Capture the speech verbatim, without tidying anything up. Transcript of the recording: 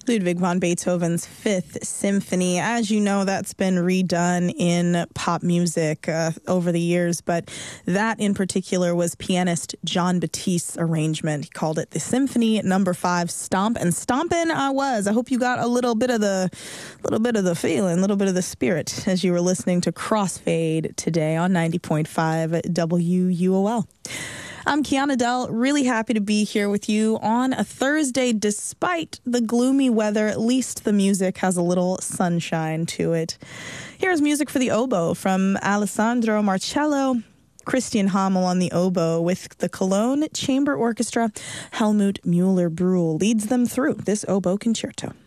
Ludwig van Beethoven's Fifth Symphony. As you know, that's been redone in pop music uh, over the years, but that in particular was pianist John Batiste's arrangement. He called it the Symphony Number Five Stomp, and stomping I was. I hope you got a little bit of the, little bit of the feeling, a little bit of the spirit as you were listening to Crossfade today on ninety point five W U O L. I'm Kiana Dell, really happy to be here with you on a Thursday. Despite the gloomy weather, at least the music has a little sunshine to it. Here's music for the oboe from Alessandro Marcello, Christian Hamel on the oboe with the Cologne Chamber Orchestra. Helmut Mueller-Brühl leads them through this oboe concerto.